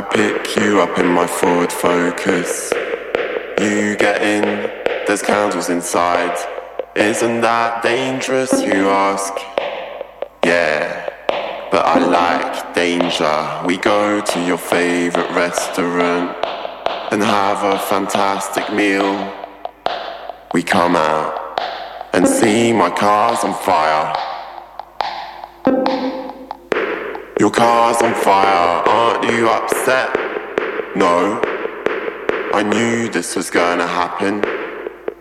pick you up in my Ford Focus. You get in, there's candles inside. Isn't that dangerous, you ask? Yeah, but I like danger. We go to your favorite restaurant and have a fantastic meal. We come out and see my car's on fire. Your car's on fire, aren't you upset? No, I knew this was gonna happen.